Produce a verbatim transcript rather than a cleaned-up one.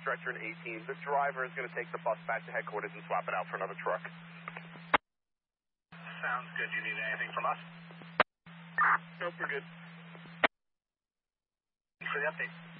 stretcher and eighteen. The driver is going to take the bus back to headquarters and swap it out for another truck. Sounds good. You need anything from us? Nope, we're good. Thanks for the update.